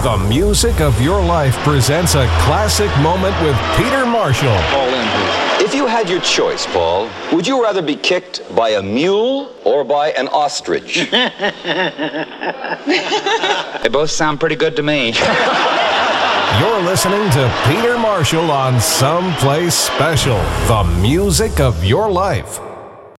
The Music of Your Life presents a classic moment with Peter Marshall. If you had your choice, Paul, would you rather be kicked by a mule or by an ostrich? They both sound pretty good to me. You're listening to Peter Marshall on Someplace Special, the music of your life.